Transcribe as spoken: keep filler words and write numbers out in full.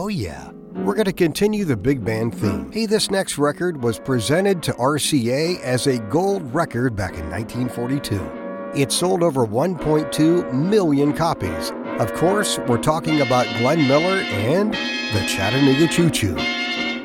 Oh yeah, we're going to continue the big band theme. Hey, this next record was presented to R C A as a gold record back in nineteen forty-two. It sold over one point two million copies. Of course, we're talking about Glenn Miller and the Chattanooga Choo Choo.